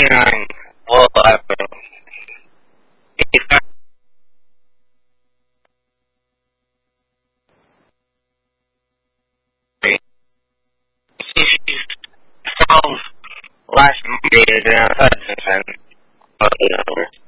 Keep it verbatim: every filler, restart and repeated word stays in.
Um, well, I it's not great. She solved last Monday, and I had since then.